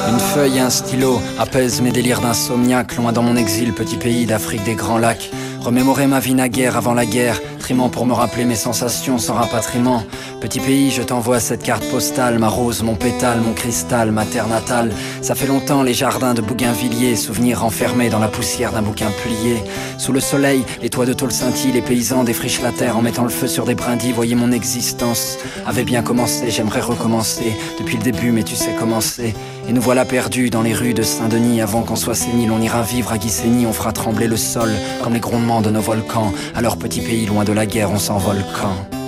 Une feuille et un stylo apaisent mes délires d'insomniaque. Loin dans mon exil, petit pays d'Afrique des grands lacs. Remémorer ma vie naguère avant la guerre, trimant pour me rappeler mes sensations sans rapatriement. Petit pays, je t'envoie cette carte postale, ma rose, mon pétale, mon cristal, ma terre natale. Ça fait longtemps les jardins de Bougainvilliers, souvenirs enfermés dans la poussière d'un bouquin plié. Sous le soleil, les toits de tôle scintillent, les paysans défrichent la terre en mettant le feu sur des brindilles. Voyez mon existence avait bien commencé, j'aimerais recommencer depuis le début, mais tu sais comment c'est. Et nous voilà perdus dans les rues de Saint-Denis. Avant qu'on soit sénile, on ira vivre à Guissény. On fera trembler le sol comme les grondements de nos volcans. Alors petit pays loin de la guerre, on s'envole quand